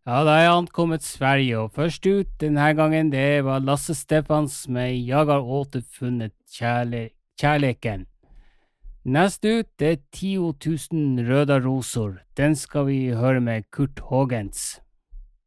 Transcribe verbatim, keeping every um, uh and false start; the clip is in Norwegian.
Ja, da er jeg ankommet Sverige, og først ut denne gangen det var Lasse Stefans med «Jag har återfunnet kjærle kjærleken». Nest ut det er tio tusen røda rosor. Den skal vi høre med Kurt Hågens.